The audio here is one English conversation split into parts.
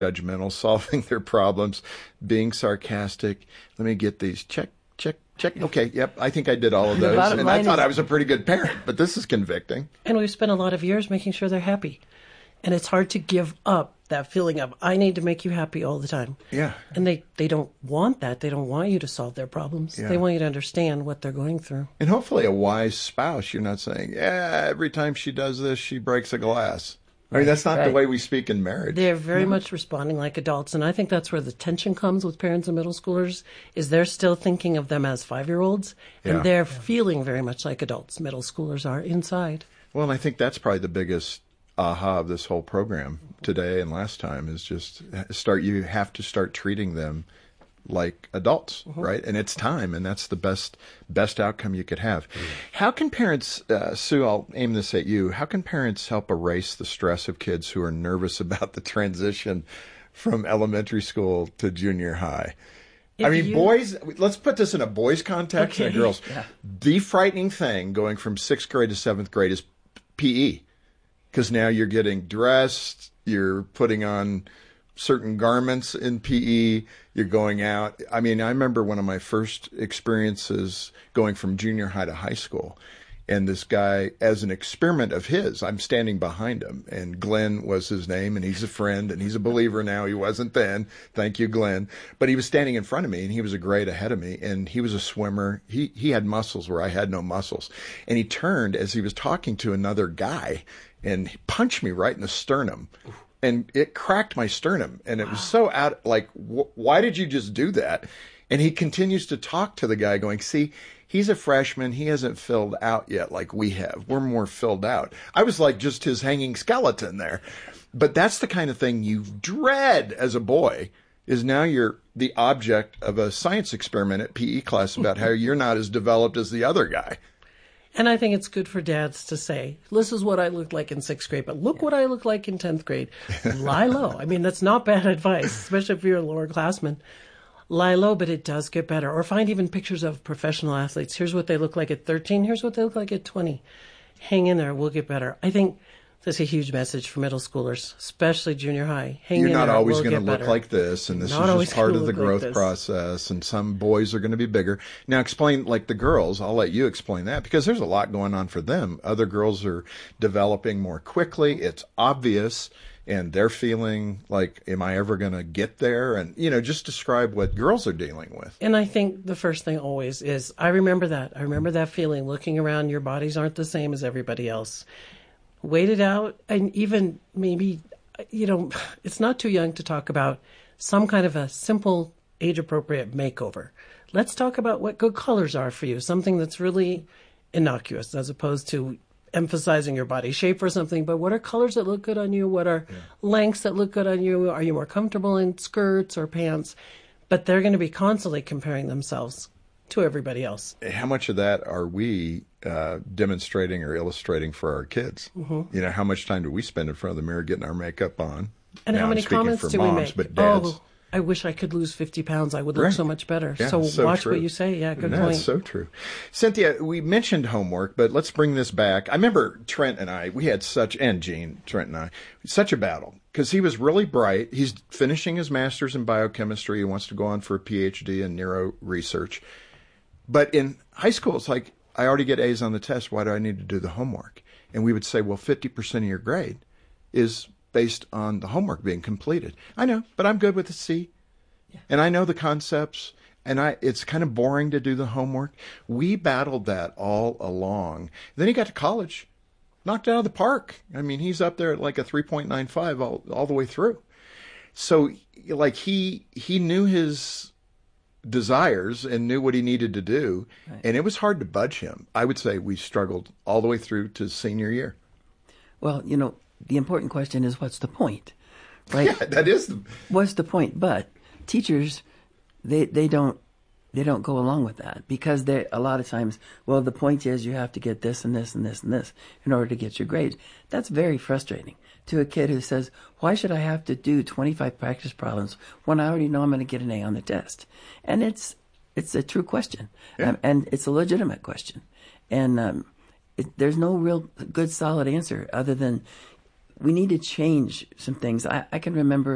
judgmental, solving their problems, being sarcastic. Let me get these. Check, check, check. Okay, yep, I think I did all of The those. bottom And I line thought is- I was a pretty good parent, but this is convicting. And we've spent a lot of years making sure they're happy. And it's hard to give up that feeling of, I need to make you happy all the time. Yeah. And they don't want that. They don't want you to solve their problems. Yeah. They want you to understand what they're going through. And hopefully a wise spouse, you're not saying, yeah, every time she does this, she breaks a glass. I mean, that's not the Right. way we speak in marriage. They're very much responding like adults. And I think that's where the tension comes with parents and middle schoolers, is they're still thinking of them as 5-year-olds. Yeah. And they're feeling very much like adults. Middle schoolers are inside. Well, and I think that's probably the biggest aha of this whole program today and last time is just you have to start treating them like adults, right? And it's time, and that's the best outcome you could have. How can parents, Sue, I'll aim this at you, how can parents help erase the stress of kids who are nervous about the transition from elementary school to junior high? Boys, let's put this in a boys context and a girls. Yeah. The frightening thing going from 6th grade to 7th grade is PE. Because now you're getting dressed, you're putting on certain garments in PE, you're going out. I mean, I remember one of my first experiences going from junior high to high school. And this guy, as an experiment of his, I'm standing behind him. And Glenn was his name, and he's a friend, and he's a believer now. He wasn't then. Thank you, Glenn. But he was standing in front of me, and he was a grade ahead of me. And he was a swimmer. He had muscles where I had no muscles. And he turned as he was talking to another guy and he punched me right in the sternum. And it cracked my sternum. And it was so out, like, why did you just do that? And he continues to talk to the guy going, see, he's a freshman. He hasn't filled out yet like we have. We're more filled out. I was like just his hanging skeleton there. But that's the kind of thing you dread as a boy, is now you're the object of a science experiment at PE class about how you're not as developed as the other guy. And I think it's good for dads to say, this is what I looked like in 6th grade, but look what I look like in 10th grade. Lie low. I mean, that's not bad advice, especially if you're a lower classman. Lie low, but it does get better. Or find even pictures of professional athletes. Here's what they look like at 13. Here's what they look like at 20. Hang in there. We'll get better. I think that's a huge message for middle schoolers, especially junior high. Hang in there. You're not always we'll going to get look better. like this, and this Not is always just part gonna of the look like growth this. process, and some boys are going to be bigger. Now, explain, like the girls, I'll let you explain that, because there's a lot going on for them. Other girls are developing more quickly. It's obvious, and they're feeling like, am I ever going to get there? And, just describe what girls are dealing with. And I think the first thing always is, I remember that. I remember that feeling, looking around, your bodies aren't the same as everybody else. Wait it out, and even maybe, it's not too young to talk about some kind of a simple, age-appropriate makeover. Let's talk about what good colors are for you, something that's really innocuous, as opposed to emphasizing your body shape or something. But what are colors that look good on you? What are lengths that look good on you? Are you more comfortable in skirts or pants? But they're going to be constantly comparing themselves to everybody else. How much of that are we demonstrating or illustrating for our kids? Mm-hmm. How much time do we spend in front of the mirror getting our makeup on? And now, how many I'm speaking comments for do moms, we make? But dads. Oh, I wish I could lose 50 pounds. I would look Right. so much better. Yeah, so so watch true. what you say. Yeah, good No, point. it's so true. Cynthia, we mentioned homework, but let's bring this back. I remember Trent and I, we had and Trent and I, such a battle, because he was really bright. He's finishing his master's in biochemistry. He wants to go on for a PhD in neuro research. But in high school, it's like, I already get A's on the test. Why do I need to do the homework? And we would say, well, 50% of your grade is based on the homework being completed. I know, but I'm good with a C. Yeah. And I know the concepts, and it's kind of boring to do the homework. We battled that all along. Then he got to college, knocked it out of the park. I mean, he's up there at like a 3.95 all the way through. So, like, he knew his desires and knew what he needed to do, right. And it was hard to budge him. I would say we struggled all the way through to senior year. Well, the important question is, what's the point, right? Yeah, that is what's the point? But teachers, they don't go along with that, because they a lot of times, well, the point is you have to get this and this and this and this in order to get your grades. That's very frustrating to a kid who says, why should I have to do 25 practice problems when I already know I'm going to get an A on the test? And it's a true question, yeah. And it's a legitimate question. And there's no real good solid answer other than we need to change some things. I can remember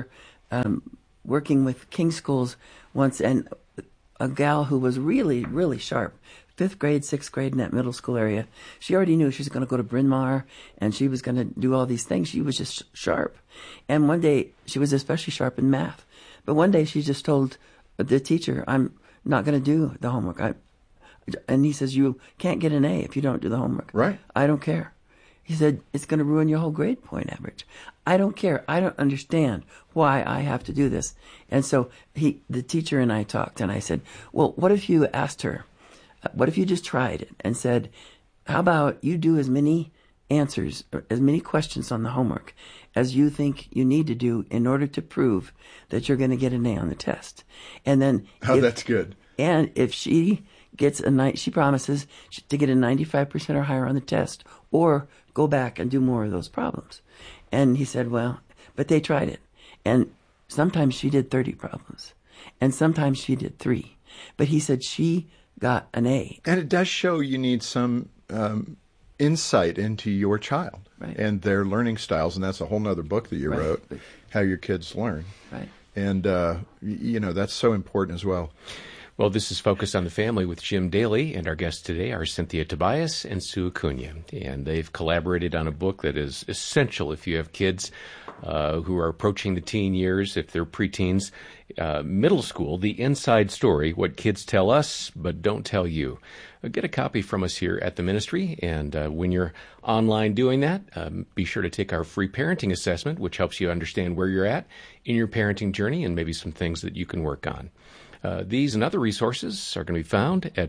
working with King schools once, and a gal who was really, really sharp, 5th grade, 6th grade in that middle school area. She already knew she was going to go to Bryn Mawr and she was going to do all these things. She was just sharp. And one day, she was especially sharp in math. But one day she just told the teacher, I'm not going to do the homework. And he says, you can't get an A if you don't do the homework. Right. I don't care. He said, it's going to ruin your whole grade point average. I don't care. I don't understand why I have to do this. And so the teacher and I talked, and I said, well, what if you asked her, what if you just tried it and said, how about you do as many answers, as many questions on the homework as you think you need to do in order to prove that you're going to get an A on the test. And then... that's good. And if she gets she promises to get a 95% or higher on the test, or go back and do more of those problems. And he said, well, but they tried it. And sometimes she did 30 problems. And sometimes she did 3. But he said she got an A. And it does show you need some insight into your child and their learning styles. And that's a whole nother book that you wrote, How Your Kids Learn. Right. And, that's so important as well. Well, this is Focus on the Family with Jim Daly, and our guests today are Cynthia Tobias and Sue Acuna. And they've collaborated on a book that is essential if you have kids who are approaching the teen years, if they're preteens, middle school, The Inside Story, What Kids Tell Us But Don't Tell You. Get a copy from us here at the ministry, and when you're online doing that, be sure to take our free parenting assessment, which helps you understand where you're at in your parenting journey and maybe some things that you can work on. These and other resources are going to be found at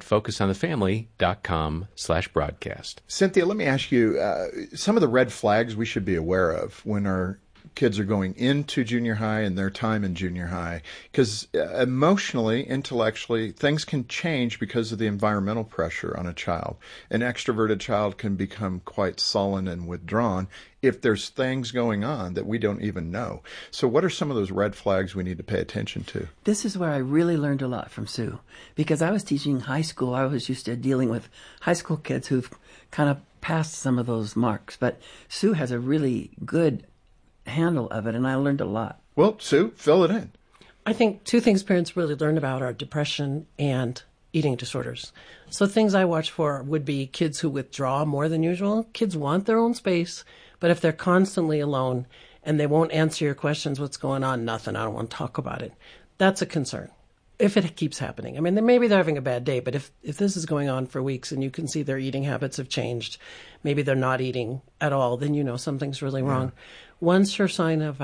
focusonthefamily.com/broadcast. Cynthia, let me ask you some of the red flags we should be aware of when our kids are going into junior high and their time in junior high, because emotionally, intellectually, things can change because of the environmental pressure on a child. An extroverted child can become quite sullen and withdrawn if there's things going on that we don't even know. So what are some of those red flags we need to pay attention to? This is where I really learned a lot from Sue, because I was teaching high school. I was used to dealing with high school kids who've kind of passed some of those marks. But Sue has a really good handle of it, and I learned a lot. Well, Sue, fill it in. I think 2 things parents really learn about are depression and eating disorders. So things I watch for would be kids who withdraw more than usual. Kids want their own space, but if they're constantly alone and they won't answer your questions, what's going on? Nothing. I don't want to talk about it. That's a concern. If it keeps happening. I mean, maybe they're having a bad day, but if this is going on for weeks and you can see their eating habits have changed, maybe they're not eating at all, then you know something's really wrong. One sure sign of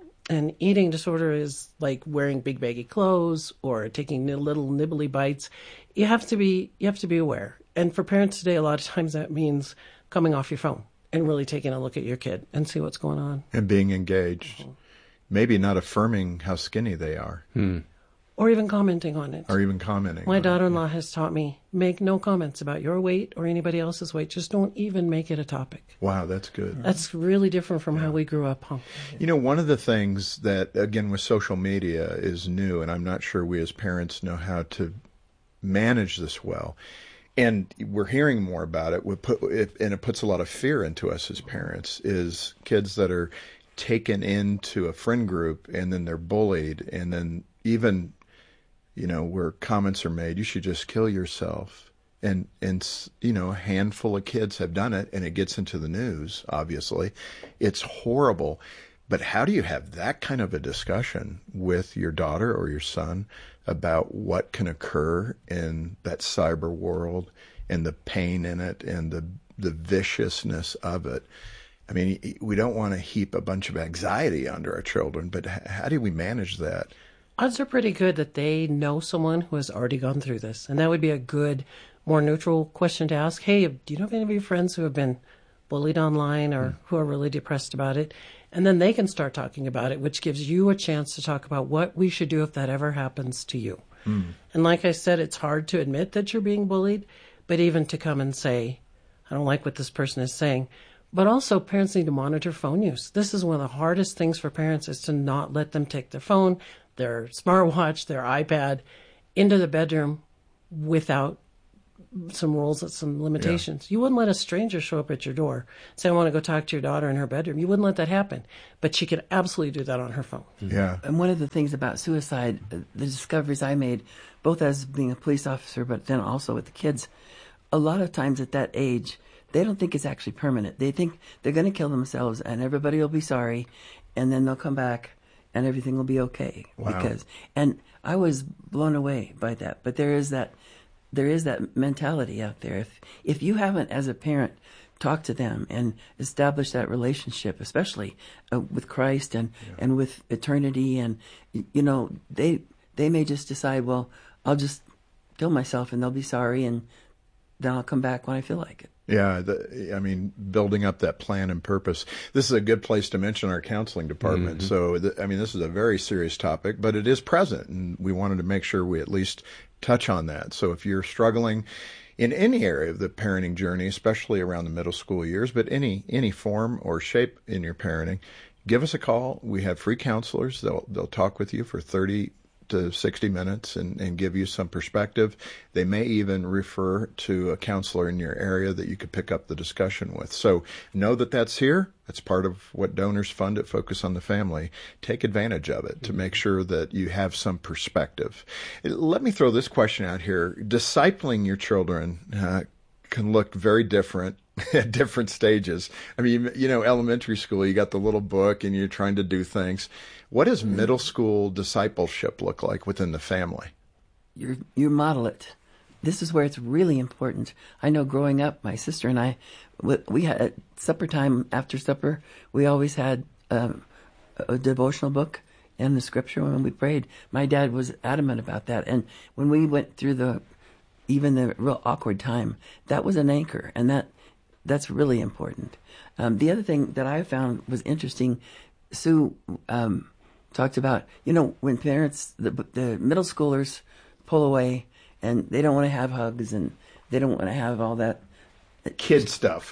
an eating disorder is like wearing big baggy clothes or taking little nibbly bites. You have to be aware. And for parents today, a lot of times that means coming off your phone and really taking a look at your kid and see what's going on. And being engaged. Maybe not affirming how skinny they are. Or even commenting on it. My daughter-in-law has taught me, make no comments about your weight or anybody else's weight. Just don't even make it a topic. Wow, that's good. That's really different from how we grew up, huh? You know, one of the things that, again, with social media is new, and I'm not sure we as parents know how to manage this well. And we're hearing more about it, and it puts a lot of fear into us as parents, is kids that are taken into a friend group and then they're bullied, and then even... where comments are made, you should just kill yourself. And a handful of kids have done it, and it gets into the news, obviously. It's horrible. But how do you have that kind of a discussion with your daughter or your son about what can occur in that cyber world and the pain in it and the viciousness of it? I mean, we don't want to heap a bunch of anxiety onto our children, but how do we manage that? Odds are pretty good that they know someone who has already gone through this. And that would be a good, more neutral question to ask. Hey, do you know of any of your friends who have been bullied online or who are really depressed about it? And then they can start talking about it, which gives you a chance to talk about what we should do if that ever happens to you. And like I said, it's hard to admit that you're being bullied, but even to come and say, I don't like what this person is saying. But also, parents need to monitor phone use. This is one of the hardest things for parents, is to not let them take their phone, their smartwatch, their iPad into the bedroom without some rules and some limitations. You wouldn't let a stranger show up at your door, say, I want to go talk to your daughter in her bedroom. You wouldn't let that happen. But she could absolutely do that on her phone. Yeah. And one of the things about suicide, the discoveries I made, both as being a police officer, but then also with the kids, a lot of times at that age, they don't think it's actually permanent. They think they're going to kill themselves and everybody will be sorry, and then they'll come back and everything will be okay. Wow. And I was blown away by that. But there is that mentality out there. If you haven't, as a parent, talked to them and established that relationship, especially with Christ and with eternity, and they may just decide, well, I'll just kill myself and they'll be sorry, and then I'll come back when I feel like it. Yeah, building up that plan and purpose. This is a good place to mention our counseling department. So, this is a very serious topic, but it is present, and we wanted to make sure we at least touch on that. So if you're struggling in any area of the parenting journey, especially around the middle school years, but any form or shape in your parenting, give us a call. We have free counselors. They'll talk with you for 30 to 60 minutes and give you some perspective. They may even refer to a counselor in your area that you could pick up the discussion with. So know that that's here. That's part of what donors fund at Focus on the Family. Take advantage of it to make sure that you have some perspective. Let me throw this question out here. Discipling your children can look very different at different stages. Elementary school, you got the little book and you're trying to do things. What does middle school discipleship look like within the family? You model it. This is where it's really important. I know growing up, my sister and I, we had at supper time, after supper, we always had a devotional book and the scripture when we prayed. My dad was adamant about that. And when we went through even the real awkward time, that was an anchor, and that's really important. The other thing that I found was interesting, Sue talked about, when parents, the middle schoolers pull away and they don't want to have hugs and they don't want to have all that kid stuff.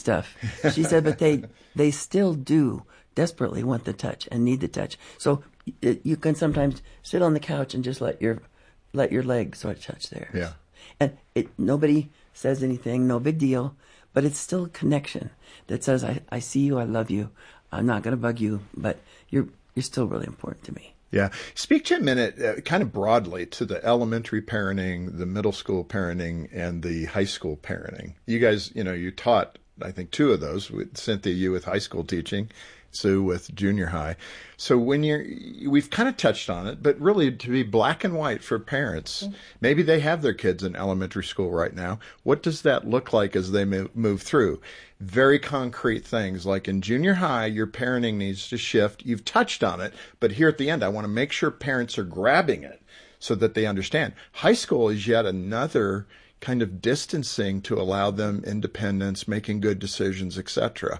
She said, but they still do desperately want the touch and need the touch. So you can sometimes sit on the couch and just let your leg sort of touch theirs. Yeah. And nobody says anything, no big deal, but it's still a connection that says, I see you, I love you, I'm not going to bug you, but you're still really important to me. Yeah. Speak to a minute, kind of broadly, to the elementary parenting, the middle school parenting, and the high school parenting. You guys, you taught, I think, two of those, with Cynthia, you with high school teaching, Sue with junior high. So we've kind of touched on it, but really to be black and white for parents, maybe they have their kids in elementary school right now. What does that look like as they move through? Very concrete things like in junior high, your parenting needs to shift. You've touched on it, but here at the end, I want to make sure parents are grabbing it so that they understand. High school is yet another kind of distancing to allow them independence, making good decisions, etc.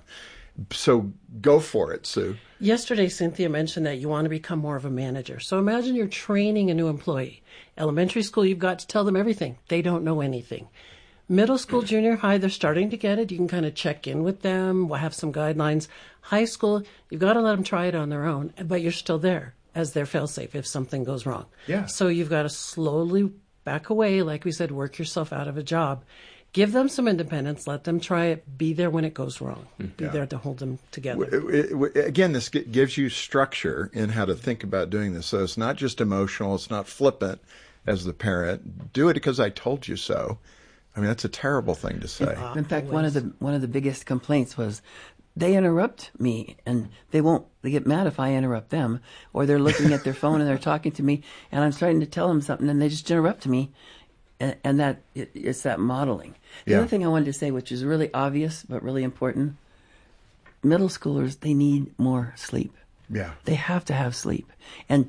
So go for it, Sue. Yesterday, Cynthia mentioned that you want to become more of a manager. So imagine you're training a new employee. Elementary school, you've got to tell them everything. They don't know anything. Middle school, junior high, they're starting to get it. You can kind of check in with them. We'll have some guidelines. High school, you've got to let them try it on their own, but you're still there as their fail-safe if something goes wrong. Yeah. So you've got to slowly back away. Like we said, work yourself out of a job. Give them some independence. Let them try it. Be there when it goes wrong. Be there to hold them together. Again, this gives you structure in how to think about doing this. So it's not just emotional. It's not flippant as the parent. Do it because I told you so. That's a terrible thing to say. In fact, one of the biggest complaints was they interrupt me, and they get mad if I interrupt them, or they're looking at their phone and they're talking to me, and I'm starting to tell them something, and they just interrupt me. And that it's that modeling. The other thing I wanted to say, which is really obvious but really important, middle schoolers, they need more sleep. Yeah, they have to have sleep. And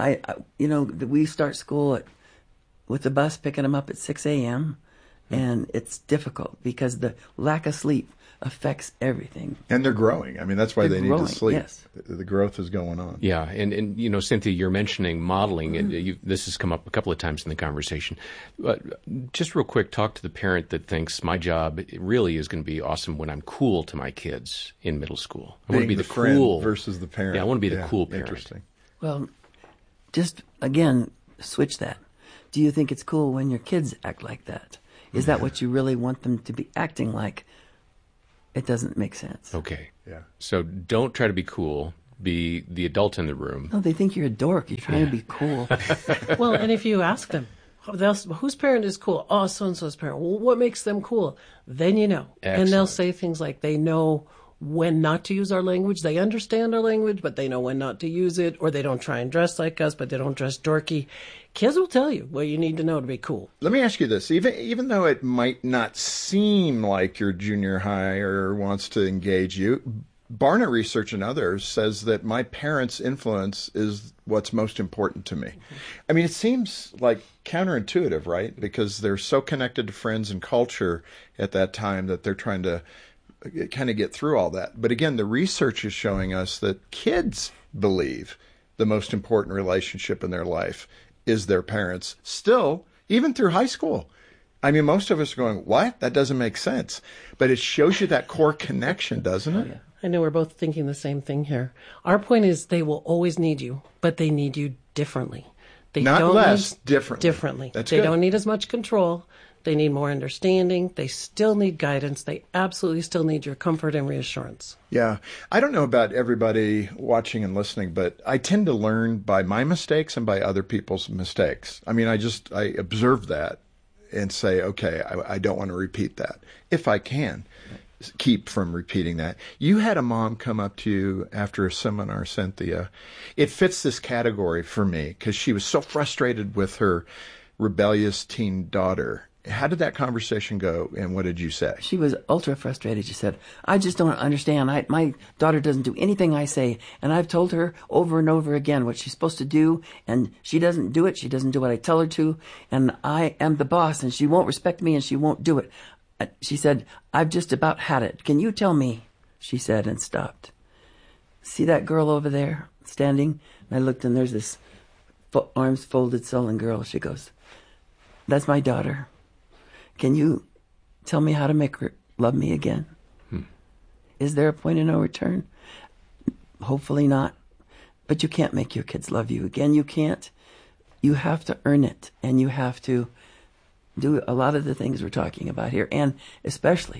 we start school with the bus picking them up at 6 a.m. And it's difficult because the lack of sleep affects everything. And they're growing. That's why they need to sleep. Yes. The growth is going on. Yeah, and Cynthia, you're mentioning modeling, and this has come up a couple of times in the conversation. Just real quick, talk to the parent that thinks my job really is going to be awesome when I'm cool to my kids in middle school. I want to be the cool versus the parent. Yeah, I want to be the cool parent. Interesting. Well, just again, switch that. Do you think it's cool when your kids act like that? Is that what you really want them to be acting like? It doesn't make sense. Okay. Yeah. So don't try to be cool. Be the adult in the room. No, they think you're a dork. You're trying to be cool. Well, and if you ask them, whose parent is cool? Oh, so-and-so's parent. Well, what makes them cool? Then you know. Excellent. And they'll say things like they know when not to use our language. They understand our language, but they know when not to use it. Or they don't try and dress like us, but they don't dress dorky. Kids will tell you what you need to know to be cool. Let me ask you this. Even though it might not seem like your junior hire wants to engage you, Barna Research and others says that my parents' influence is what's most important to me. I mean, it seems like counterintuitive, right? Because they're so connected to friends and culture at that time that they're trying to kind of get through all that. But again, the research is showing us that kids believe the most important relationship in their life is their parents. Still, even through high school. I mean, most of us are going, what? That doesn't make sense. But it shows you that core connection, doesn't it? Oh, yeah. I know we're both thinking the same thing here. Our point is they will always need you, but they need you differently. They Not don't less, need, differently. Differently. That's they good. don't need as much control. They need more understanding. They still need guidance. They absolutely still need your comfort and reassurance. Yeah. I don't know about everybody watching and listening, but I tend to learn by my mistakes and by other people's mistakes. I mean, I observe that and say, okay, I don't want to repeat that. If I can keep from repeating that. You had a mom come up to you after a seminar, Cynthia. It fits this category for me because she was so frustrated with her rebellious teen daughter. How did that conversation go, and what did you say? She was ultra frustrated. She said, I just don't understand. My daughter doesn't do anything I say, and I've told her over and over again what she's supposed to do, and she doesn't do it. She doesn't do what I tell her to, and I am the boss, and she won't respect me, and she won't do it. She said, I've just about had it. Can you tell me? She said, and stopped. See that girl over there standing? And I looked, and there's this arms folded, sullen girl. She goes, that's my daughter. Can you tell me how to make her love me again? Is there a point of no return? Hopefully not. But you can't make your kids love you again. You can't. You have to earn it. And you have to do a lot of the things we're talking about here. And especially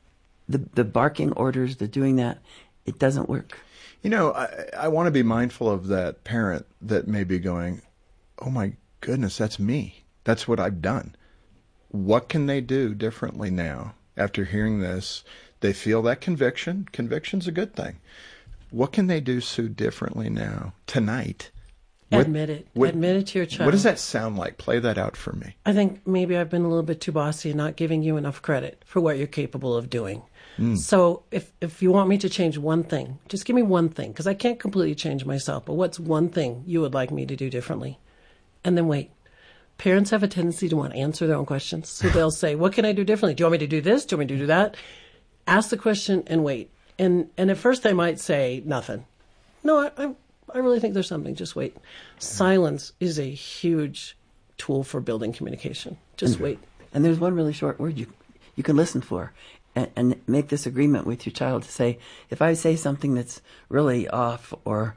the barking orders, the doing that, it doesn't work. You know, I want to be mindful of that parent that may be going, oh my goodness, that's me. That's what I've done. What can they do differently now? After hearing this, they feel that conviction. Conviction's a good thing. What can they do, Sue, differently now, tonight? Admit it. Admit it to your child. What does that sound like? Play that out for me. I think maybe I've been a little bit too bossy and not giving you enough credit for what you're capable of doing. So if you want me to change one thing, just give me one thing, because I can't completely change myself, but what's one thing you would like me to do differently? And then wait. Parents have a tendency to want to answer their own questions. So they'll say, what can I do differently? Do you want me to do this? Do you want me to do that? Ask the question and wait. And at first they might say nothing. No, I really think there's something. Just wait. Silence is a huge tool for building communication. Just wait. And there's one really short word you can listen for and make this agreement with your child to say, if I say something that's really off or,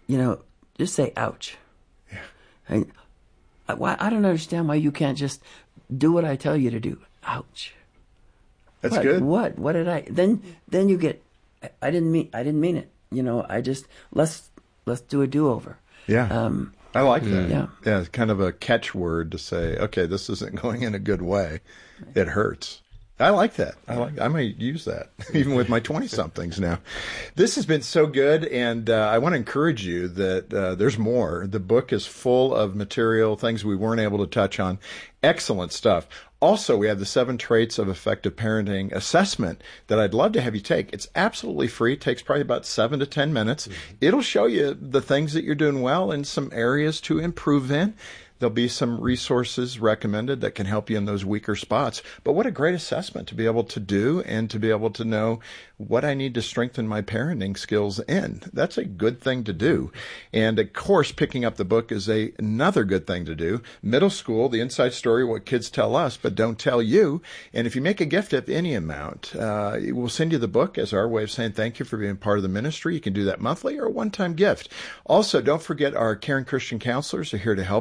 just say, ouch. Yeah. I don't understand why you can't just do what I tell you to do. Ouch. That's good. What did I? Then you get. I didn't mean it. I just let's do a do-over. Yeah. I like that. Yeah. Yeah. It's kind of a catchword to say, okay, this isn't going in a good way. It hurts. I like that. I might use that even with my 20-somethings now. This has been so good, and I want to encourage you that there's more. The book is full of material, things we weren't able to touch on. Excellent stuff. Also, we have the 7 Traits of Effective Parenting assessment that I'd love to have you take. It's absolutely free. It takes probably about 7 to 10 minutes. It'll show you the things that you're doing well and some areas to improve in. There'll be some resources recommended that can help you in those weaker spots. But what a great assessment to be able to do and to be able to know what I need to strengthen my parenting skills in. That's a good thing to do. And of course, picking up the book is another good thing to do. Middle school, the inside story, what kids tell us, but don't tell you. And if you make a gift of any amount, we'll send you the book as our way of saying thank you for being part of the ministry. You can do that monthly or a one-time gift. Also, don't forget our Caring Christian counselors are here to help you. If you're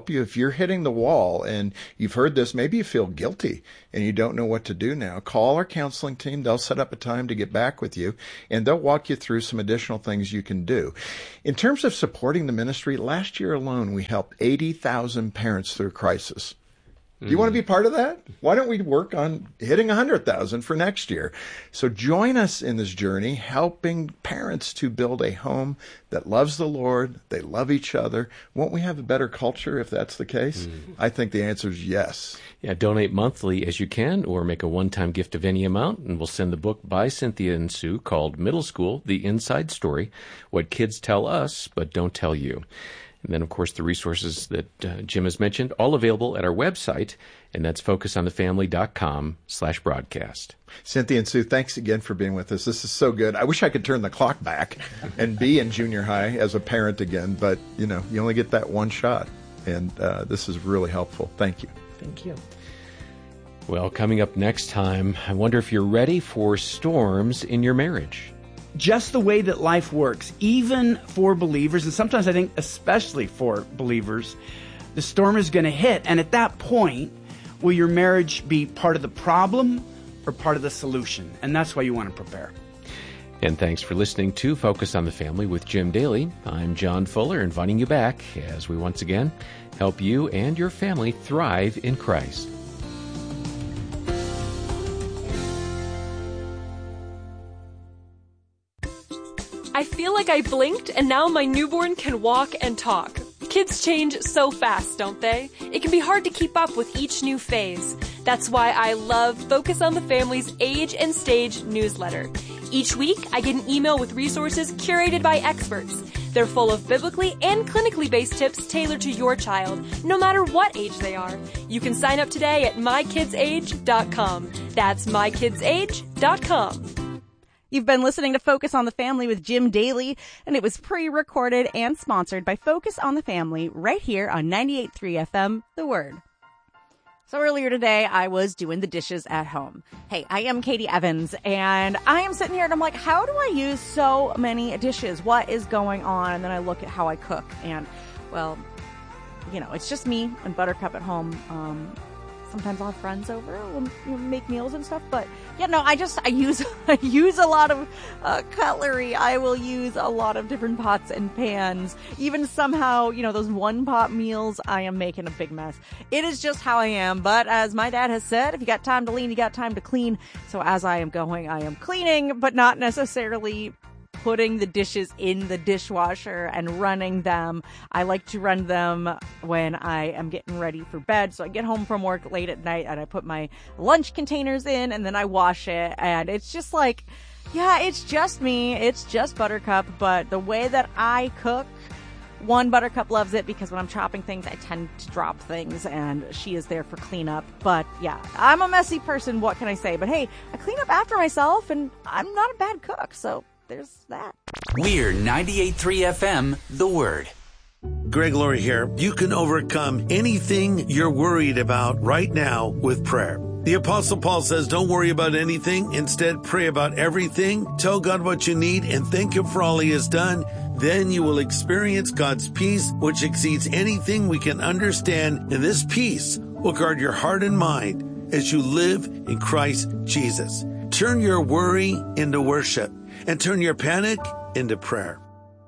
you're hitting the wall and you've heard this, maybe you feel guilty and you don't know what to do now, call our counseling team. They'll set up a time to get back with you, and they'll walk you through some additional things you can do. In terms of supporting the ministry, last year alone, we helped 80,000 parents through crisis. Do you want to be part of that? Why don't we work on hitting 100,000 for next year? So join us in this journey, helping parents to build a home that loves the Lord, they love each other. Won't we have a better culture if that's the case? I think the answer is yes. Yeah, donate monthly as you can, or make a one-time gift of any amount, and we'll send the book by Cynthia and Sue called Middle School, The Inside Story, What Kids Tell Us But Don't Tell You. And then, of course, the resources that Jim has mentioned, all available at our website, and that's focusonthefamily.com/broadcast. Cynthia and Sue, thanks again for being with us. This is so good. I wish I could turn the clock back and be in junior high as a parent again, but, you only get that one shot, and this is really helpful. Thank you. Thank you. Well, coming up next time, I wonder if you're ready for storms in your marriage. Just the way that life works, even for believers, and sometimes I think especially for believers, the storm is going to hit. And at that point, will your marriage be part of the problem or part of the solution? And that's why you want to prepare. And thanks for listening to Focus on the Family with Jim Daly. I'm John Fuller, inviting you back as we once again help you and your family thrive in Christ. I feel like I blinked and now my newborn can walk and talk. Kids change so fast, don't they? It can be hard to keep up with each new phase. That's why I love Focus on the Family's Age and Stage newsletter. Each week, I get an email with resources curated by experts. They're full of biblically and clinically based tips tailored to your child, no matter what age they are. You can sign up today at mykidsage.com. That's mykidsage.com. You've been listening to Focus on the Family with Jim Daly, and it was pre-recorded and sponsored by Focus on the Family right here on 98.3 FM, The Word. So earlier today, I was doing the dishes at home. Hey, I am Katie Evans, and I am sitting here and I'm like, how do I use so many dishes? What is going on? And then I look at how I cook, and, well, it's just me and Buttercup at home. Sometimes I'll have friends over, we'll make meals and stuff, but I use a lot of cutlery. I will use a lot of different pots and pans. Even somehow, those one pot meals, I am making a big mess. It is just how I am, but as my dad has said, if you got time to lean, you got time to clean. So as I am going, I am cleaning, but not necessarily putting the dishes in the dishwasher and running them. I like to run them when I am getting ready for bed. So I get home from work late at night and I put my lunch containers in and then I wash it. And it's just like, it's just me. It's just Buttercup. But the way that I cook, Buttercup loves it because when I'm chopping things, I tend to drop things and she is there for cleanup. But I'm a messy person. What can I say? But hey, I clean up after myself and I'm not a bad cook. So there's that. We're 98.3 FM, The Word. Greg Laurie here. You can overcome anything you're worried about right now with prayer. The Apostle Paul says, don't worry about anything. Instead, pray about everything. Tell God what you need and thank Him for all He has done. Then you will experience God's peace, which exceeds anything we can understand. And this peace will guard your heart and mind as you live in Christ Jesus. Turn your worry into worship and turn your panic into prayer.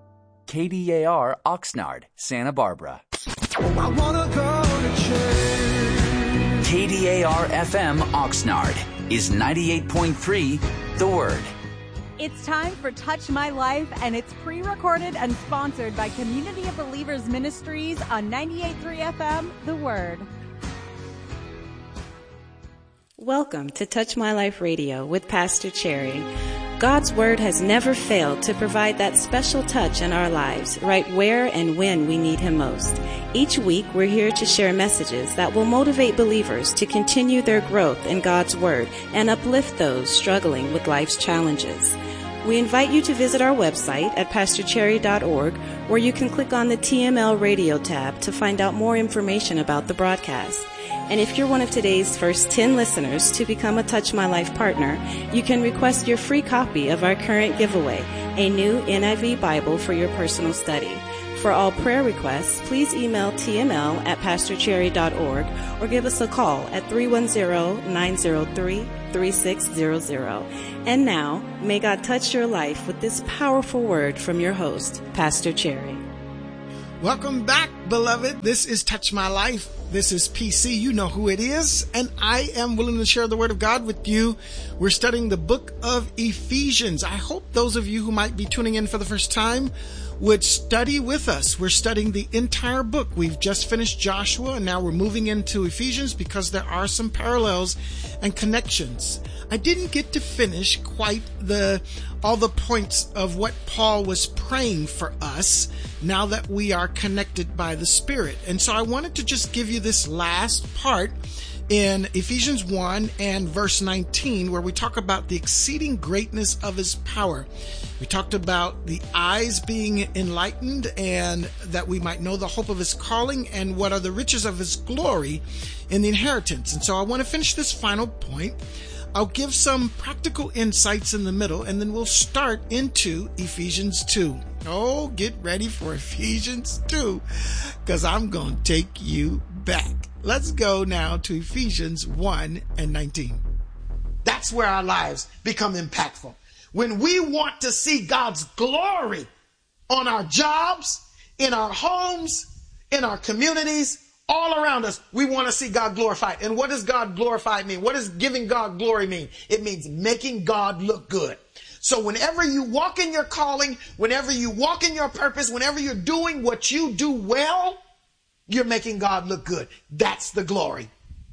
KDAR Oxnard, Santa Barbara. I wanna go to church. KDAR FM Oxnard is 98.3 The Word. It's time for Touch My Life, and it's pre-recorded and sponsored by Community of Believers Ministries on 98.3 FM, The Word. Welcome to Touch My Life Radio with Pastor Cherry. God's Word has never failed to provide that special touch in our lives, right where and when we need Him most. Each week, we're here to share messages that will motivate believers to continue their growth in God's Word and uplift those struggling with life's challenges. We invite you to visit our website at pastorcherry.org, where you can click on the TML Radio tab to find out more information about the broadcast. And if you're one of today's first 10 listeners to become a Touch My Life partner, you can request your free copy of our current giveaway, a new NIV Bible for your personal study. For all prayer requests, please email tml@pastorcherry.org or give us a call at 310-903-3600. And now, may God touch your life with this powerful word from your host, Pastor Cherry. Welcome back, beloved. This is Touch My Life. This is PC. You know who it is. And I am willing to share the word of God with you. We're studying the book of Ephesians. I hope those of you who might be tuning in for the first time would study with us. We're studying the entire book. We've just finished Joshua, and now we're moving into Ephesians because there are some parallels and connections. I didn't get to finish quite all the points of what Paul was praying for us now that we are connected by the Spirit. And so I wanted to just give you this last part in Ephesians 1 and verse 19, where we talk about the exceeding greatness of his power. We talked about the eyes being enlightened and that we might know the hope of his calling and what are the riches of his glory in the inheritance. And so I want to finish this final point. I'll give some practical insights in the middle, and then we'll start into Ephesians 2. Oh, get ready for Ephesians 2, because I'm going to take you back. Let's go now to Ephesians 1 and 19. That's where our lives become impactful. When we want to see God's glory on our jobs, in our homes, in our communities, all around us, we want to see God glorified. And what does God glorified mean? What does giving God glory mean? It means making God look good. So whenever you walk in your calling, whenever you walk in your purpose, whenever you're doing what you do well, you're making God look good. That's the glory.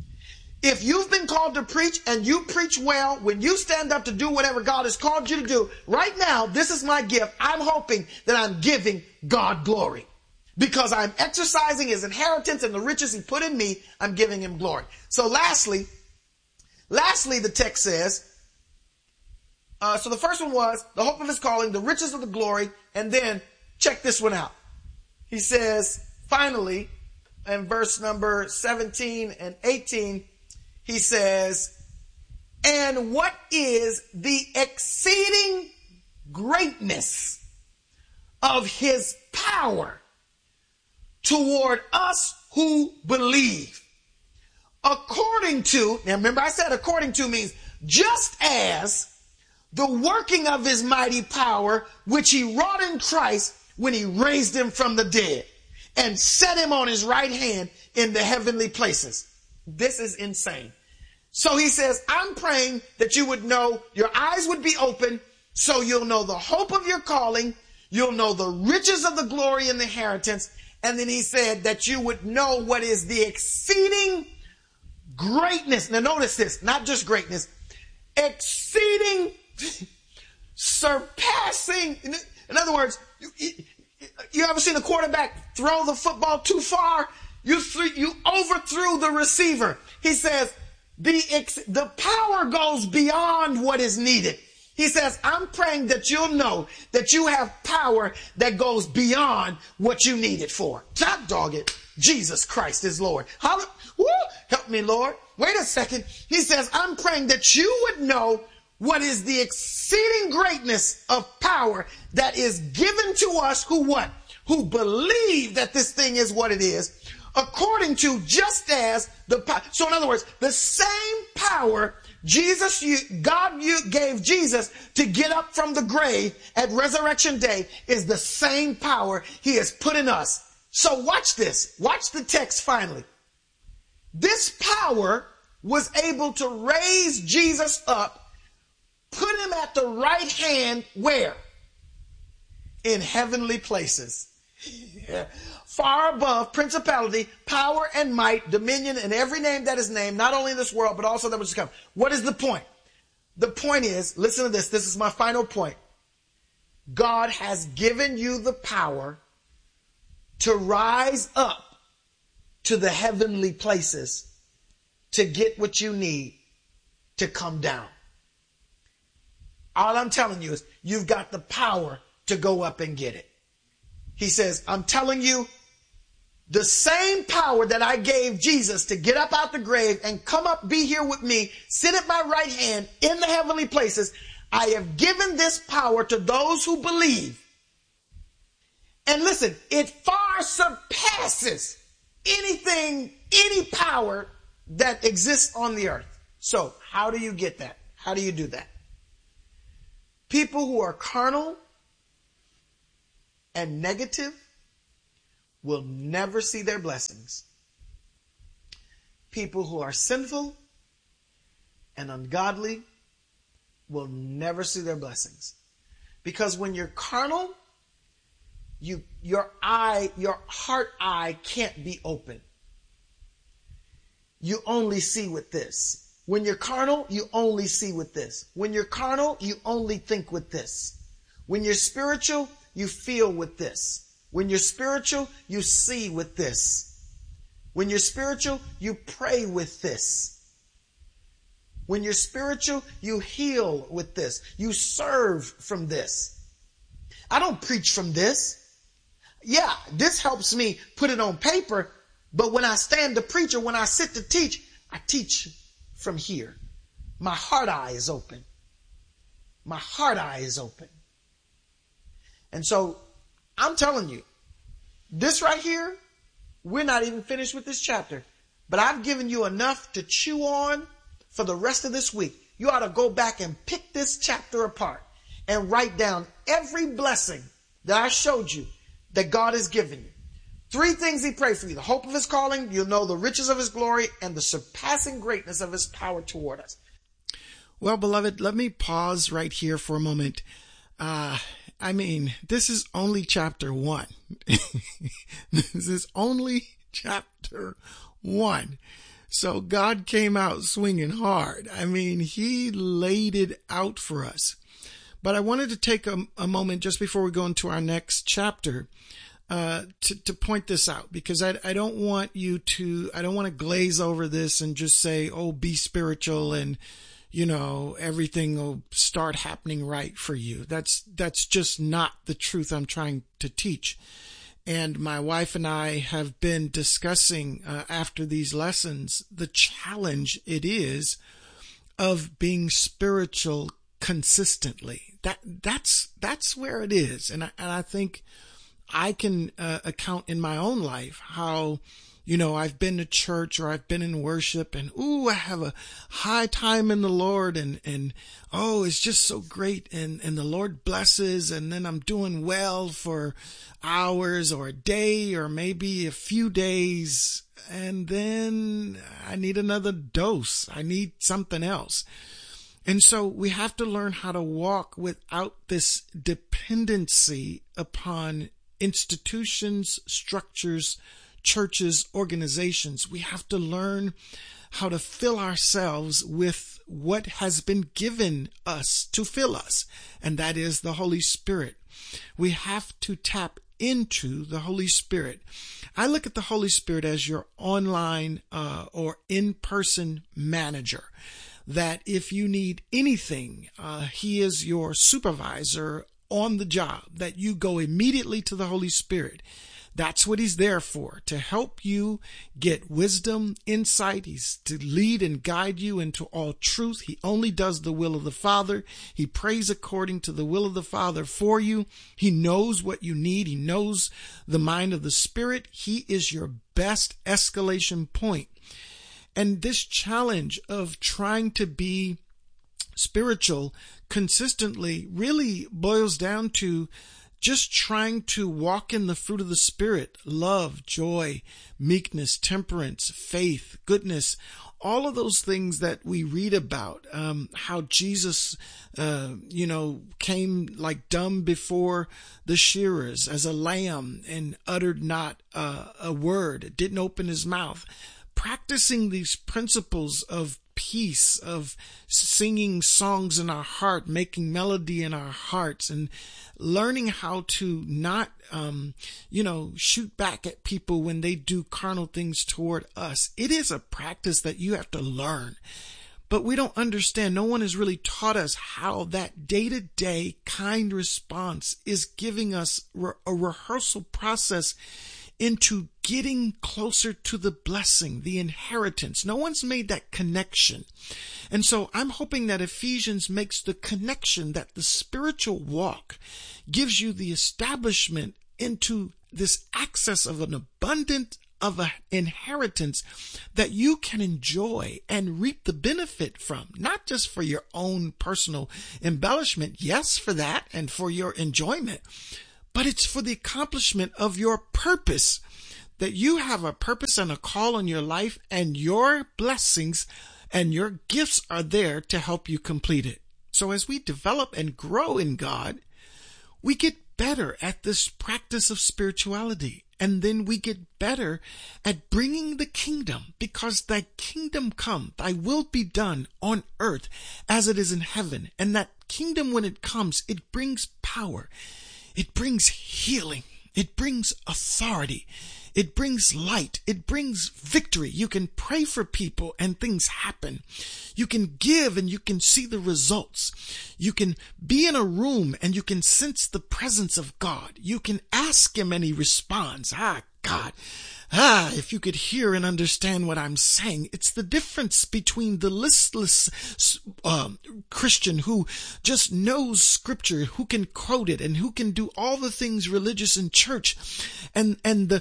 If you've been called to preach and you preach well, when you stand up to do whatever God has called you to do, right now, this is my gift. I'm hoping that I'm giving God glory. Because I'm exercising his inheritance and the riches he put in me, I'm giving him glory. So lastly, the text says, so the first one was the hope of his calling, the riches of the glory, and then check this one out. He says, finally, in verse number 17 and 18, he says, and what is the exceeding greatness of his power toward us who believe, according to, now remember I said according to means just as the working of his mighty power, which he wrought in Christ when he raised him from the dead and set him on his right hand in the heavenly places. This is insane. So he says, I'm praying that you would know, your eyes would be open so you'll know the hope of your calling, you'll know the riches of the glory and the inheritance. And then he said that you would know what is the exceeding greatness. Now notice this, not just greatness, exceeding, surpassing. In other words, you ever seen a quarterback throw the football too far? You overthrew the receiver. He says the power goes beyond what is needed. He says, I'm praying that you'll know that you have power that goes beyond what you need it for. Hot dog it. Jesus Christ is Lord. Help me, Lord. Wait a second. He says, I'm praying that you would know what is the exceeding greatness of power that is given to us who what? Who believe that this thing is what it is, according to just as the power. So in other words, the same power God gave Jesus to get up from the grave at resurrection day is the same power he has put in us. So watch this. Watch the text finally. This power was able to raise Jesus up, put him at the right hand where? In heavenly places. Far above principality, power and might, dominion, and every name that is named, not only in this world, but also that which is come. What is the point? The point is, listen to this. This is my final point. God has given you the power to rise up to the heavenly places to get what you need to come down. All I'm telling you is you've got the power to go up and get it. He says, I'm telling you, the same power that I gave Jesus to get up out the grave and come up, be here with me, sit at my right hand in the heavenly places, I have given this power to those who believe. And listen, it far surpasses anything, any power that exists on the earth. So how do you get that? How do you do that? People who are carnal and negative will never see their blessings. People who are sinful and ungodly will never see their blessings. Because when you're carnal, your heart eye can't be open. You only see with this. When you're carnal, you only see with this. When you're carnal, you only think with this. When you're spiritual, you feel with this. When you're spiritual, you see with this. When you're spiritual, you pray with this. When you're spiritual, you heal with this. You serve from this. I don't preach from this. Yeah, this helps me put it on paper, but when I stand to preach or when I sit to teach, I teach from here. My heart eye is open. My heart eye is open. And so I'm telling you, this right here, we're not even finished with this chapter, but I've given you enough to chew on for the rest of this week. You ought to go back and pick this chapter apart and write down every blessing that I showed you that God has given you. 3 things he prayed for you: the hope of his calling, you'll know the riches of his glory, and the surpassing greatness of his power toward us. Well, beloved, let me pause right here for a moment. This is only chapter 1. This is only chapter 1. So God came out swinging hard. He laid it out for us. But I wanted to take a moment just before we go into our next chapter to point this out, because I don't want to glaze over this and just say, oh, be spiritual and, everything will start happening right for you. That's just not the truth I'm trying to teach. And my wife and I have been discussing after these lessons the challenge it is of being spiritual consistently. That's where it is. And I think I can account in my own life how, I've been to church or I've been in worship and, I have a high time in the Lord and it's just so great. And the Lord blesses, and then I'm doing well for hours or a day or maybe a few days. And then I need another dose. I need something else. And so we have to learn how to walk without this dependency upon institutions, structures, churches, organizations. We have to learn how to fill ourselves with what has been given us to fill us, and that is the Holy Spirit. We have to tap into the Holy Spirit. I look at the Holy Spirit as your online or in-person manager. That if you need anything, he is your supervisor on the job, that you go immediately to the Holy Spirit. That's what he's there for, to help you get wisdom, insight. He's to lead and guide you into all truth. He only does the will of the Father. He prays according to the will of the Father for you. He knows what you need. He knows the mind of the Spirit. He is your best escalation point. And this challenge of trying to be spiritual consistently really boils down to just trying to walk in the fruit of the Spirit: love, joy, meekness, temperance, faith, goodness, all of those things that we read about, how Jesus, came like dumb before the shearers as a lamb and uttered not a word, didn't open his mouth. Practicing these principles of peace, of singing songs in our heart, making melody in our hearts, and learning how to not, shoot back at people when they do carnal things toward us. It is a practice that you have to learn. But we don't understand. No one has really taught us how that day-to-day kind response is giving us a rehearsal process into getting closer to the blessing, the inheritance. No one's made that connection. And so I'm hoping that Ephesians makes the connection that the spiritual walk gives you the establishment into this access of an abundant of an inheritance that you can enjoy and reap the benefit from, not just for your own personal embellishment, yes, for that and for your enjoyment, but it's for the accomplishment of your purpose, that you have a purpose and a call on your life, and your blessings and your gifts are there to help you complete it. So as we develop and grow in God, we get better at this practice of spirituality. And then we get better at bringing the kingdom, because thy kingdom come, thy will be done on earth as it is in heaven. And that kingdom, when it comes, it brings power. It brings healing. It brings authority. It brings light. It brings victory. You can pray for people and things happen. You can give and you can see the results. You can be in a room and you can sense the presence of God. You can ask him and he responds. God. If you could hear and understand what I'm saying, it's the difference between the listless Christian who just knows scripture, who can quote it and who can do all the things religious in church, and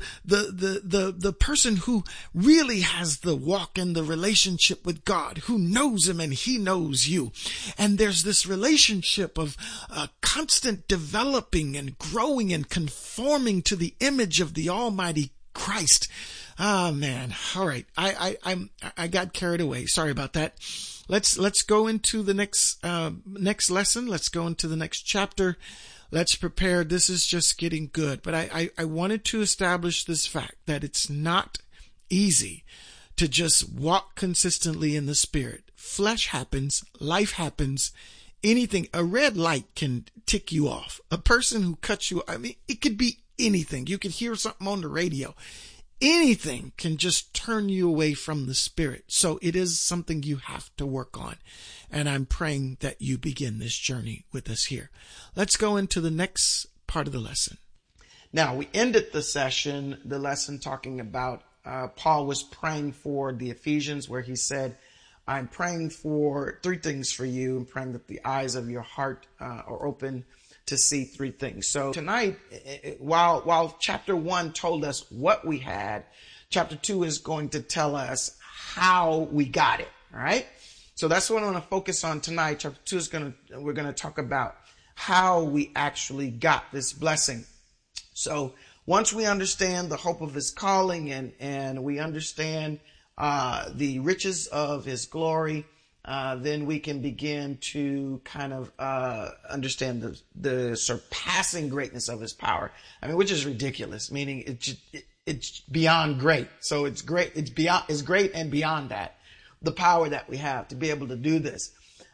the person who really has the walk and the relationship with God, who knows him and he knows you. And there's this relationship of constant developing and growing and conforming to the image of the Almighty Christ. Oh man. All right. I got carried away. Sorry about that. Let's go into the next lesson. Let's go into the next chapter. Let's prepare. This is just getting good. But I wanted to establish this fact that it's not easy to just walk consistently in the Spirit. Flesh happens. Life happens. Anything. A red light can tick you off. A person who cuts you, it could be anything. You could hear something on the radio. Anything can just turn you away from the Spirit. So it is something you have to work on. And I'm praying that you begin this journey with us here. Let's go into the next part of the lesson. Now, we ended the lesson talking about Paul was praying for the Ephesians, where he said, I'm praying for three things for you. I'm praying that the eyes of your heart are open to see three things. So tonight, while chapter 1 told us what we had, chapter 2 is going to tell us how we got it. All right. So that's what I want to focus on tonight. Chapter 2 we're going to talk about how we actually got this blessing. So once we understand the hope of his calling and we understand the riches of his glory, then we can begin to kind of understand the surpassing greatness of his power. Which is ridiculous, meaning it's beyond great. So it's great. It's great and beyond that, the power that we have to be able to do this.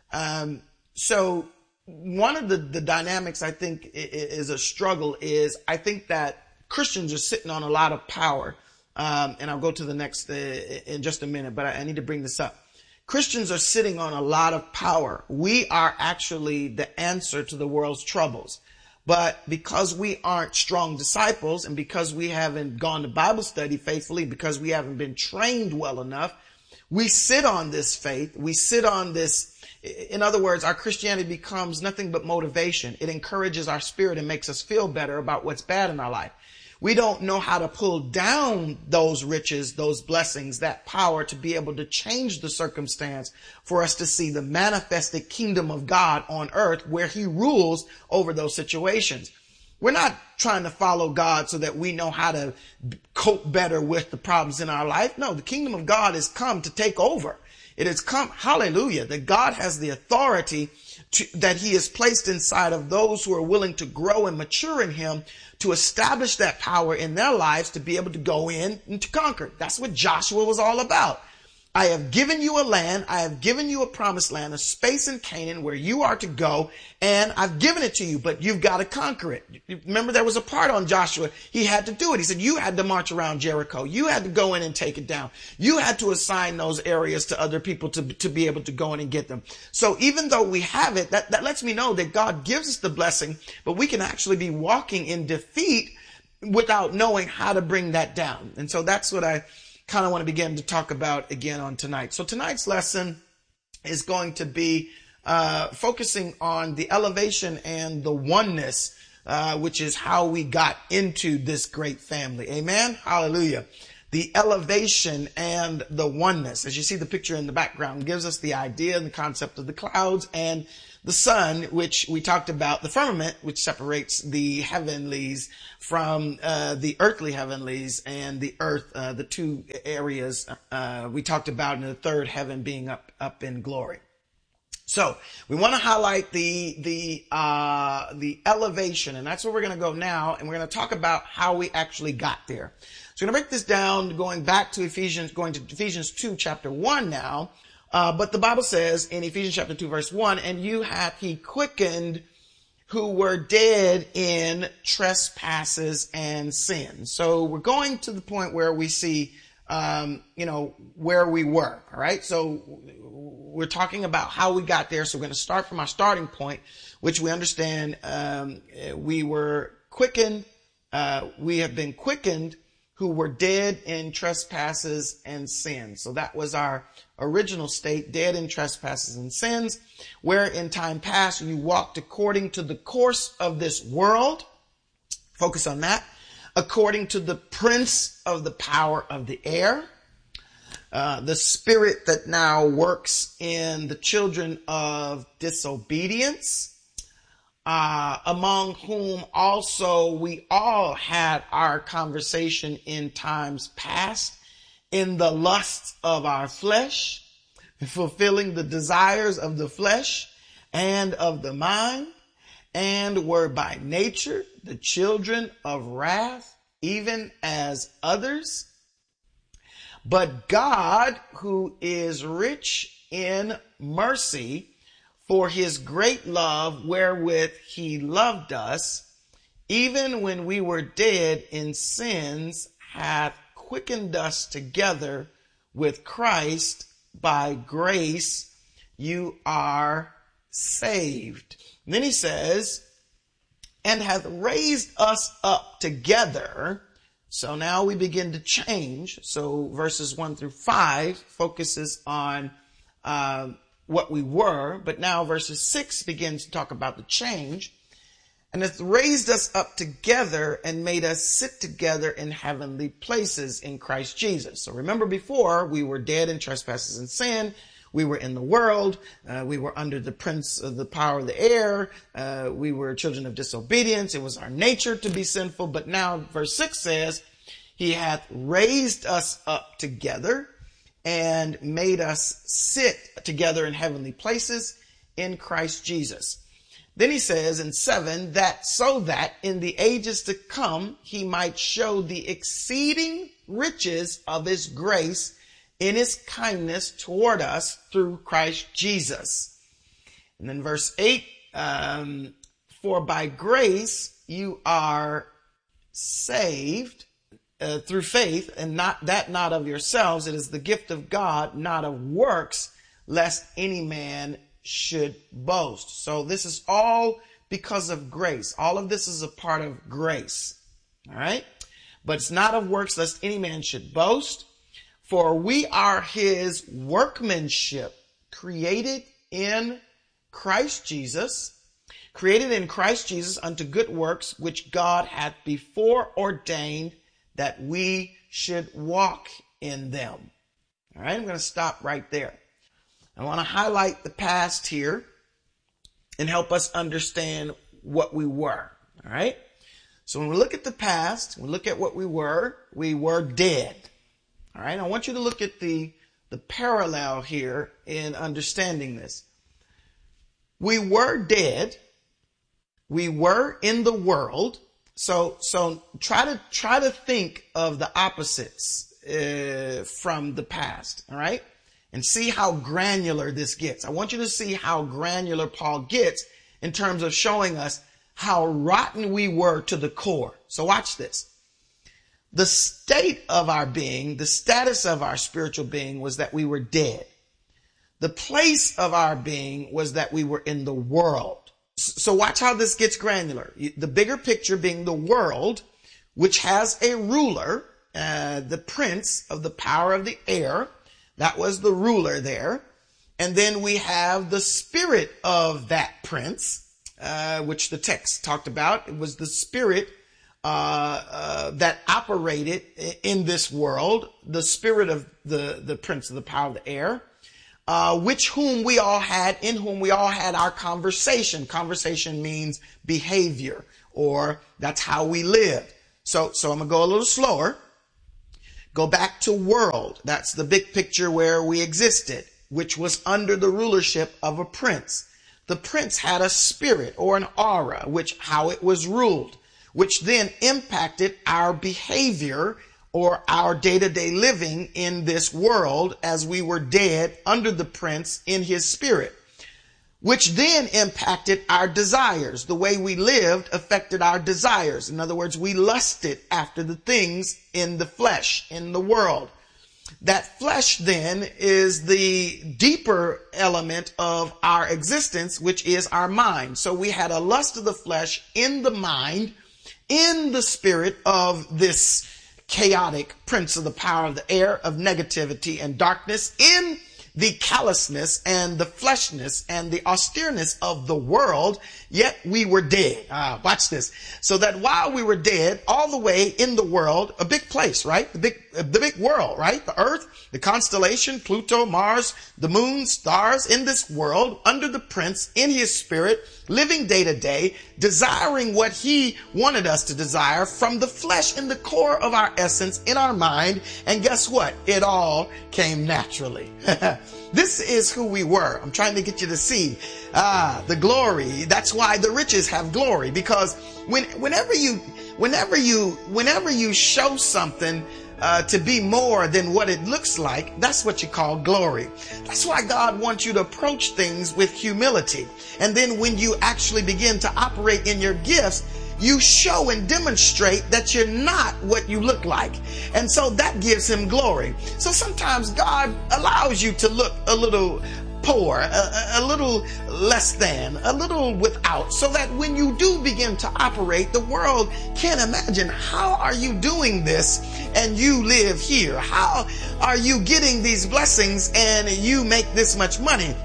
So one of the dynamics I think is a struggle is I think that Christians are sitting on a lot of power. And I'll go to the next in just a minute, but I need to bring this up. Christians are sitting on a lot of power. We are actually the answer to the world's troubles. But because we aren't strong disciples, and because we haven't gone to Bible study faithfully, because we haven't been trained well enough, we sit on this faith. We sit on this. In other words, our Christianity becomes nothing but motivation. It encourages our spirit and makes us feel better about what's bad in our life. We don't know how to pull down those riches, those blessings, that power to be able to change the circumstance for us to see the manifested kingdom of God on earth where he rules over those situations. We're not trying to follow God so that we know how to cope better with the problems in our life. No, the kingdom of God has come to take over. It has come, hallelujah, that God has the authority that he has placed inside of those who are willing to grow and mature in him, to establish that power in their lives to be able to go in and to conquer. That's what Joshua was all about. I have given you a land. I have given you a promised land, a space in Canaan where you are to go, and I've given it to you, but you've got to conquer it. Remember, there was a part on Joshua. He had to do it. He said, you had to march around Jericho. You had to go in and take it down. You had to assign those areas to other people to be able to go in and get them. So even though we have it, that lets me know that God gives us the blessing, but we can actually be walking in defeat without knowing how to bring that down. And so that's what I kind of want to begin to talk about again on tonight. So tonight's lesson is going to be focusing on the elevation and the oneness which is how we got into this great family. Amen. Hallelujah. The elevation and the oneness, as you see the picture in the background, gives us the idea and the concept of the clouds and the sun, which we talked about, the firmament, which separates the heavenlies from the earthly heavenlies, and the earth, the two areas we talked about in the third heaven being up in glory. So we want to highlight the elevation, and that's where we're going to go now, and we're going to talk about how we actually got there. So we're going to break this down, going to Ephesians 2, chapter 1 now. But the Bible says in Ephesians chapter 2, verse 1, and you hath he quickened who were dead in trespasses and sins. So we're going to the point where we see, where we were. All right. So we're talking about how we got there. So we're going to start from our starting point, which we understand, we were quickened. We have been quickened who were dead in trespasses and sins. So that was our original state, dead in trespasses and sins, where in time past you walked according to the course of this world. Focus on that. According to the prince of the power of the air, the spirit that now works in the children of disobedience, among whom also we all had our conversation in times past, in the lusts of our flesh, fulfilling the desires of the flesh and of the mind, and were by nature the children of wrath, even as others. But God, who is rich in mercy, for his great love wherewith he loved us, even when we were dead in sins, hath quickened us together with Christ. By grace you are saved. And then he says, and hath raised us up together. So now we begin to change. So verses 1 through 5 focuses on what we were, but now verses 6 begins to talk about the change, and hath raised us up together and made us sit together in heavenly places in Christ Jesus. So remember, before we were dead in trespasses and sin, we were in the world, we were under the prince of the power of the air, we were children of disobedience, it was our nature to be sinful, but now verse 6 says, he hath raised us up together and made us sit together in heavenly places in Christ Jesus. Then he says in 7, that so that in the ages to come he might show the exceeding riches of his grace in his kindness toward us through Christ Jesus. And then verse 8, for by grace you are saved through faith, and not of yourselves. It is the gift of God, not of works, lest any man should boast. So this is all because of grace. All of this is a part of grace. All right. But it's not of works, lest any man should boast. For we are his workmanship, created in Christ Jesus unto good works, which God hath before ordained that we should walk in them. All right, I'm going to stop right there. I want to highlight the past here and help us understand what we were. All right, so when we look at the past, we look at what we were dead. All right, I want you to look at the parallel here in understanding this. We were dead. We were in the world. So try to think of the opposites from the past, all right? And see how granular this gets. I want you to see how granular Paul gets in terms of showing us how rotten we were to the core. So watch this. The state of our being, the status of our spiritual being was that we were dead. The place of our being was that we were in the world. So watch how this gets granular. The bigger picture being the world, which has a ruler, the prince of the power of the air. That was the ruler there. And then we have the spirit of that prince. which the text talked about. It was the spirit that operated in this world, the spirit of the prince of the power of the air, in whom we all had our conversation. Conversation means behavior, or that's how we lived. So I'm gonna go a little slower. Go back to world. That's the big picture where we existed, which was under the rulership of a prince. The prince had a spirit or an aura, how it was ruled, which then impacted our behavior or our day-to-day living in this world as we were dead under the prince in his spirit, which then impacted our desires. The way we lived affected our desires. In other words, we lusted after the things in the flesh, in the world. That flesh then is the deeper element of our existence, which is our mind. So we had a lust of the flesh in the mind, in the spirit of this chaotic prince of the power of the air, of negativity and darkness, in the callousness and the fleshness and the austereness of the world, yet we were dead. Watch this. So that while we were dead, all the way in the world, a big place, right? The big world, right? The earth, the constellation, Pluto, Mars, the moon, stars, in this world, under the prince, in his spirit, living day to day, desiring what he wanted us to desire from the flesh in the core of our essence, in our mind. And guess what? It all came naturally. This is who we were. I'm trying to get you to see the glory. That's why the riches have glory, because whenever you show something to be more than what it looks like, that's what you call glory. That's why God wants you to approach things with humility. And then when you actually begin to operate in your gifts, you show and demonstrate that you're not what you look like. And so that gives him glory. So sometimes God allows you to look a little poor, a little less than, a little without, so that when you do begin to operate, the world can't imagine, how are you doing this and you live here? How are you getting these blessings and you make this much money?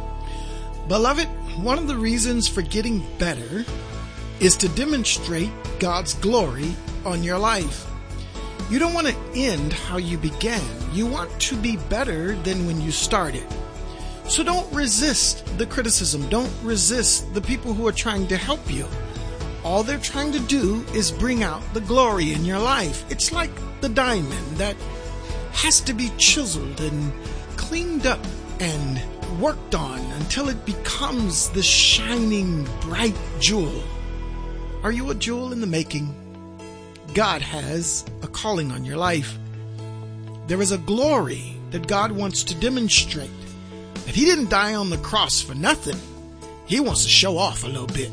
Beloved, one of the reasons for getting better is to demonstrate God's glory on your life. You don't want to end how you began. You want to be better than when you started. So don't resist the criticism. Don't resist the people who are trying to help you. All they're trying to do is bring out the glory in your life. It's like the diamond that has to be chiseled and cleaned up and worked on until it becomes the shining, bright jewel. Are you a jewel in the making? God has a calling on your life. There is a glory that God wants to demonstrate. That he didn't die on the cross for nothing. He wants to show off a little bit.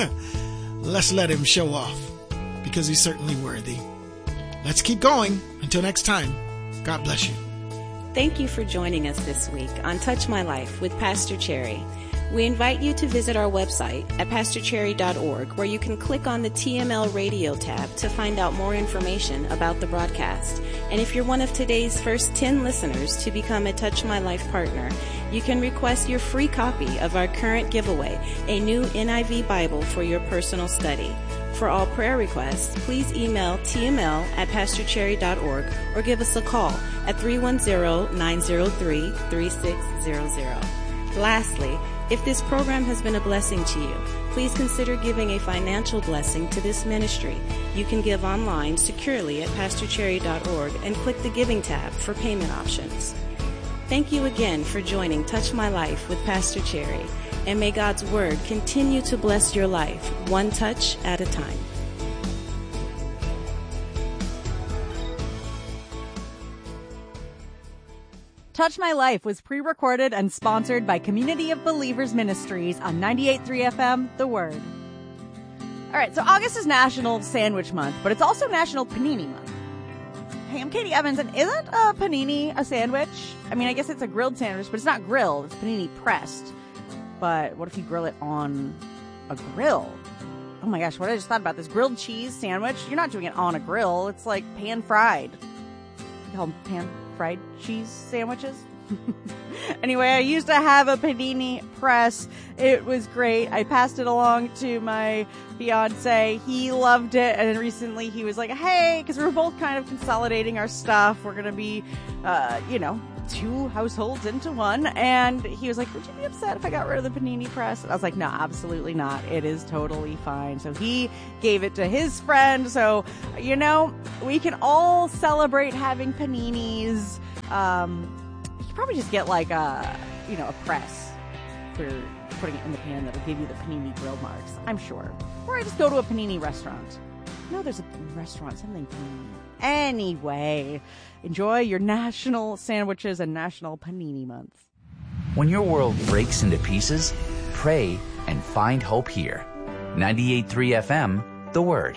Let's let him show off, because he's certainly worthy. Let's keep going. Until next time, God bless you. Thank you for joining us this week on Touch My Life with Pastor Cherry. We invite you to visit our website at pastorcherry.org, where you can click on the TML Radio tab to find out more information about the broadcast. And if you're one of today's first 10 listeners to become a Touch My Life partner, you can request your free copy of our current giveaway, a new NIV Bible for your personal study. For all prayer requests, please email tml@pastorcherry.org or give us a call at 310-903-3600. Lastly, if this program has been a blessing to you, please consider giving a financial blessing to this ministry. You can give online securely at pastorcherry.org and click the Giving tab for payment options. Thank you again for joining Touch My Life with Pastor Cherry, and may God's Word continue to bless your life, one touch at a time. Touch My Life was pre-recorded and sponsored by Community of Believers Ministries on 98.3 FM, The Word. All right, so August is National Sandwich Month, but it's also National Panini Month. Hey, I'm Katie Evans, and isn't a panini a sandwich? I mean, I guess it's a grilled sandwich, but it's not grilled. It's panini pressed. But what if you grill it on a grill? Oh my gosh, what I just thought about this grilled cheese sandwich. You're not doing it on a grill. It's like pan-fried. You call them pan-fried cheese sandwiches? Anyway, I used to have a panini press. It was great. I passed it along to my fiance. He loved it. And then recently he was like, hey, because we were both kind of consolidating our stuff. We're going to be, 2 households into one. And he was like, would you be upset if I got rid of the panini press? And I was like, no, absolutely not. It is totally fine. So he gave it to his friend. So, we can all celebrate having paninis. You could probably just get like a press for putting it in the pan that'll give you the panini grill marks, I'm sure. Or I just go to a panini restaurant. No, there's a restaurant, something panini. Anyway, enjoy your national sandwiches and National Panini Month. When your world breaks into pieces, pray and find hope here. 98.3 FM, The Word.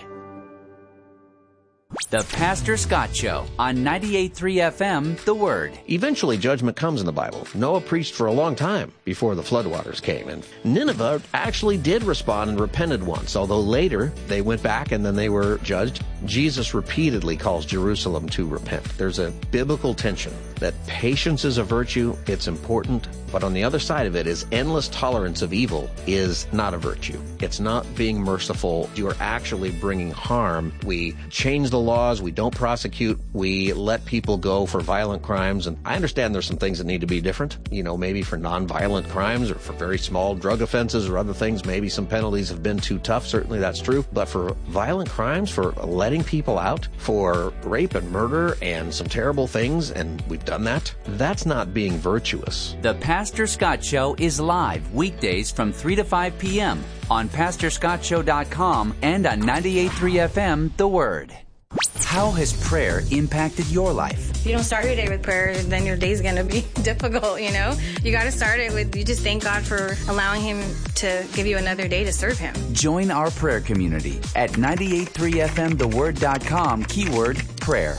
The Pastor Scott Show on 98.3 FM, The Word. Eventually, judgment comes in the Bible. Noah preached for a long time before the floodwaters came. And Nineveh actually did respond and repented once, although later they went back and then they were judged. Jesus repeatedly calls Jerusalem to repent. There's a biblical tension that patience is a virtue, it's important, but on the other side of it is endless tolerance of evil is not a virtue. It's not being merciful. You are actually bringing harm. We change the laws. We don't prosecute. We let people go for violent crimes. And I understand there's some things that need to be different, maybe for nonviolent crimes or for very small drug offenses or other things. Maybe some penalties have been too tough. Certainly that's true. But for violent crimes, for letting people out, for rape and murder and some terrible things, and we've done that, that's not being virtuous. The Pastor Scott Show is live weekdays from 3 to 5 p.m. on PastorScottShow.com and on 98.3 FM, The Word. How has prayer impacted your life? If you don't start your day with prayer, then your day's going to be difficult, You got to start it with, you just thank God for allowing Him to give you another day to serve Him. Join our prayer community at 98.3FMTheWord.com, keyword prayer.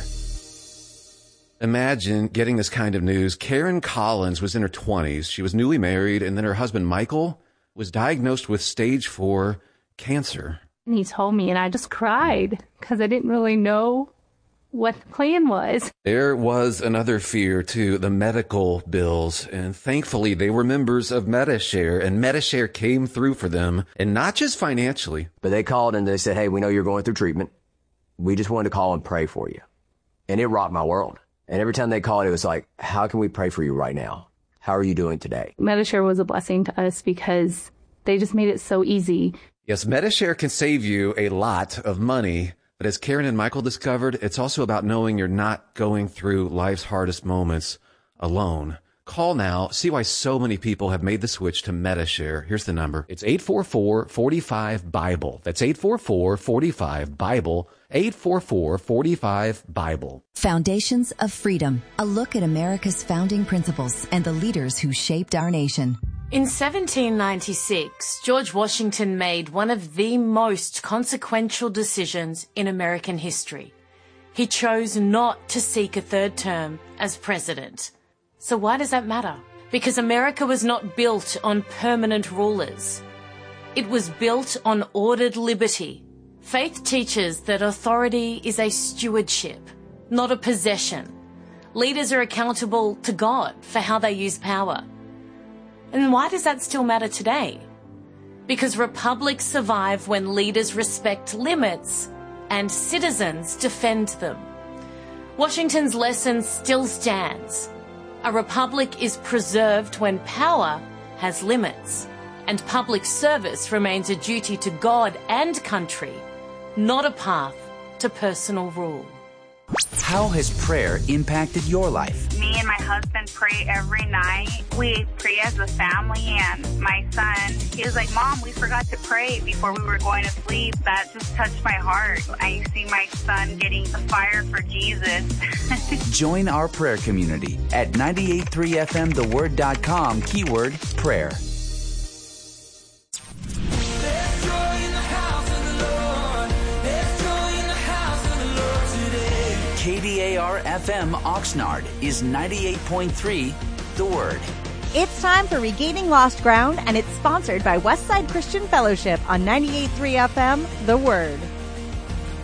Imagine getting this kind of news. Karen Collins was in her 20s. She was newly married, and then her husband, Michael, was diagnosed with stage 4 cancer. And he told me, and I just cried because I didn't really know what the plan was. There was another fear, too, the medical bills. And thankfully, they were members of Medi-Share, and Medi-Share came through for them, and not just financially. But they called and they said, hey, we know you're going through treatment. We just wanted to call and pray for you. And it rocked my world. And every time they called, it was like, how can we pray for you right now? How are you doing today? Medi-Share was a blessing to us because they just made it so easy. Yes, Medi-Share can save you a lot of money, but as Karen and Michael discovered, it's also about knowing you're not going through life's hardest moments alone. Call now. See why so many people have made the switch to Medi-Share. Here's the number. It's 844-45-BIBLE. That's 844-45-BIBLE. 844-45-BIBLE. Foundations of Freedom. A look at America's founding principles and the leaders who shaped our nation. In 1796, George Washington made one of the most consequential decisions in American history. He chose not to seek a third term as president. So why does that matter? Because America was not built on permanent rulers. It was built on ordered liberty. Faith teaches that authority is a stewardship, not a possession. Leaders are accountable to God for how they use power. And why does that still matter today? Because republics survive when leaders respect limits and citizens defend them. Washington's lesson still stands. A republic is preserved when power has limits, and public service remains a duty to God and country, not a path to personal rule. How has prayer impacted your life? Me and my husband pray every night. We pray as a family, and my son, he was like, Mom, we forgot to pray before we were going to sleep. That just touched my heart. I see my son getting the fire for Jesus. Join our prayer community at 98.3FMTheWord.com, keyword prayer. KDAR-FM Oxnard is 98.3 The Word. It's time for Regaining Lost Ground, and it's sponsored by Westside Christian Fellowship on 98.3 FM The Word.